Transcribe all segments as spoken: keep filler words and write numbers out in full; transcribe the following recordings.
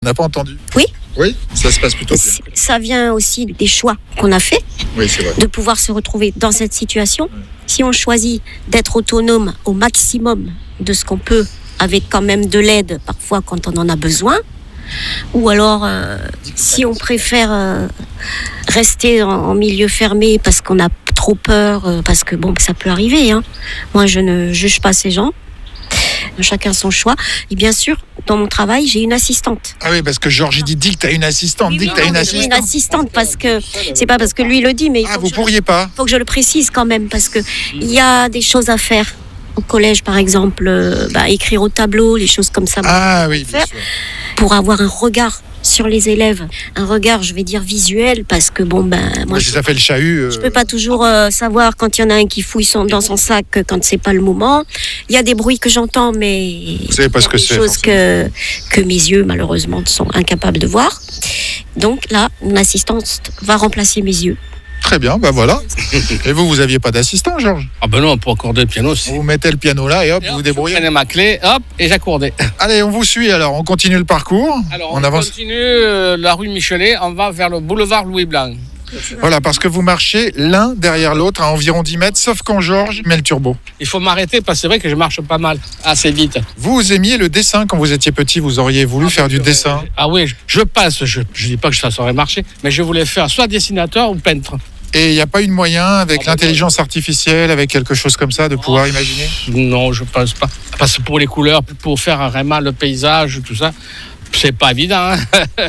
On n'a pas entendu. Oui. Oui, ça se passe plutôt bien. Ça vient aussi des choix qu'on a faits, Oui, c'est vrai. de pouvoir se retrouver dans cette situation. Ouais. Si on choisit d'être autonome au maximum de ce qu'on peut, avec quand même de l'aide parfois quand on en a besoin, ou alors euh, si on préfère euh, rester en, en milieu fermé parce qu'on a trop peur, euh, parce que bon, ça peut arriver, hein. Moi, je ne juge pas ces gens. Chacun son choix. Et bien sûr, dans mon travail, j'ai une assistante. Ah oui, parce que Georges dit, dit que tu as une assistante, dit que tu as une J'ai assistante. une assistante parce que c'est pas parce que lui le dit, mais il Ah, faut, vous que, pourriez pas je, faut que je le précise quand même parce que il y a des choses à faire au collège, par exemple, euh, bah, écrire au tableau, les choses comme ça, Ah oui, bien faire sûr. pour avoir un regard sur les élèves, un regard, je vais dire visuel, parce que bon ben moi Moi, je si ça fait le chahut. euh, Je peux pas toujours euh, savoir quand il y en a un qui fouille son, dans son sac euh, quand c'est pas le moment. Il y a des bruits que j'entends, mais Vous savez pas il y ce a que des c'est, choses que que mes yeux malheureusement sont incapables de voir. Donc là, mon assistante va remplacer mes yeux. Très bien, bah voilà. Et vous, vous aviez pas d'assistant, Georges? Ah ben non, pour accorder le piano, c'est... Vous mettez le piano là et hop, Et vous hop, vous je débrouillez. prenais ma clé, hop, et j'accordais. Allez, on vous suit alors, on continue le parcours. Alors, on on, avance. continue euh, la rue Michelet, on va vers le boulevard Louis Blanc. Voilà, parce que vous marchez l'un derrière l'autre à environ dix mètres, sauf quand Georges met le turbo. Il faut m'arrêter parce que c'est vrai que je marche pas mal, assez vite. Vous aimiez le dessin quand vous étiez petit, vous auriez voulu faire du dessin. Ah oui, je, je passe, je, je dis pas que ça saurait marcher, mais je voulais faire soit dessinateur ou peintre. Et il n'y a pas eu de moyen, avec Ah, bah, l'intelligence artificielle, avec quelque chose comme ça, de pouvoir imaginer? Non, je pense pas. Parce que pour les couleurs, pour faire vraiment le paysage, tout ça, c'est pas évident. Hein.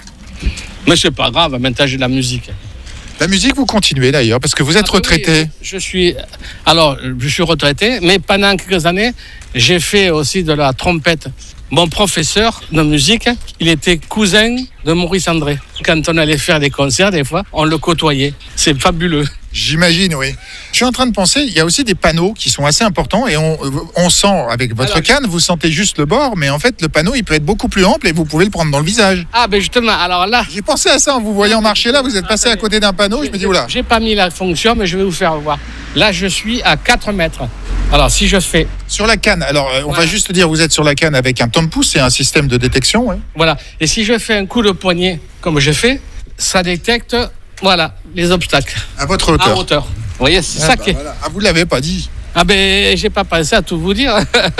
Mais c'est pas grave, maintenant j'ai de la musique. La musique, vous continuez d'ailleurs, parce que vous êtes Ah, oui, retraité. je suis, alors, je suis retraité, mais pendant quelques années, j'ai fait aussi de la trompette. Mon professeur de musique, il était cousin de Maurice André. Quand on allait faire des concerts, des fois, on le côtoyait. C'est fabuleux. J'imagine, oui. Je suis en train de penser, il y a aussi des panneaux qui sont assez importants et on, on sent, avec votre Alors, canne, vous sentez juste le bord, mais en fait, le panneau, il peut être beaucoup plus ample et vous pouvez le prendre dans le visage. Ah, ben justement, alors là, J'ai pensé à ça en vous voyant marcher là, vous êtes passé à côté d'un panneau, je me dis, oula. j'ai pas mis la fonction, mais je vais vous faire voir. Là, je suis à quatre mètres. Alors, si je fais, Sur la canne, alors euh, on va Voilà. juste dire, vous êtes sur la canne avec un temps de pouce, c'est un système de détection, ouais. voilà, et si je fais un coup de poignet, comme je fais, ça détecte, voilà, les obstacles À votre à hauteur. hauteur. Vous voyez, c'est Ah, ça bah qui est... voilà. Ah, vous ne l'avez pas dit. Ah ben, j'ai pas pensé à tout vous dire.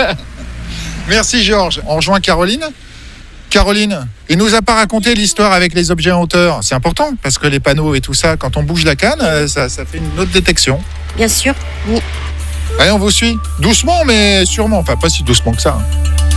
Merci Georges. On rejoint Caroline. Caroline, il nous a pas raconté l'histoire avec les objets en hauteur. C'est important parce que les panneaux et tout ça, quand on bouge la canne, euh, ça, ça fait une autre détection. Bien sûr, oui. Allez, on vous suit. Doucement, mais sûrement. Enfin, pas si doucement que ça. hein.